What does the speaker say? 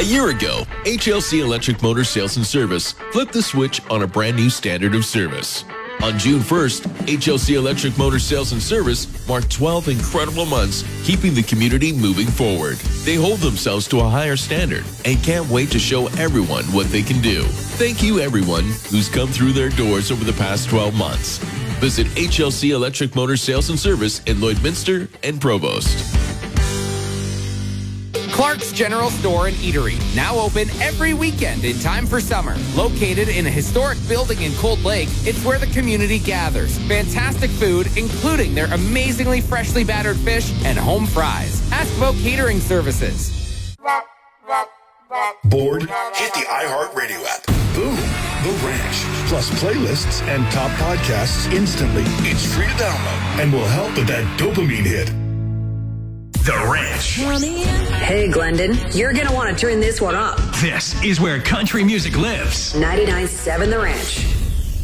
A year ago, HLC Electric Motor Sales and Service flipped the switch on a brand new standard of service. On June 1st, HLC Electric Motor Sales and Service marked 12 incredible months, keeping the community moving forward. They hold themselves to a higher standard and can't wait to show everyone what they can do. Thank you, everyone who's come through their doors over the past 12 months. Visit HLC Electric Motor Sales and Service in Lloydminster and Provost. Clark's General Store and Eatery, now open every weekend in time for summer. Located in a historic building in Cold Lake, it's where the community gathers. Fantastic food, including their amazingly freshly battered fish and home fries. Ask about catering services. Bored? Hit the iHeartRadio app. Boom. The Ranch. Plus playlists and top podcasts instantly. It's free to download and will help with that dopamine hit. The Ranch. Hey, Glendon, you're going to want to turn this one up. This is where country music lives. 99.7 The Ranch.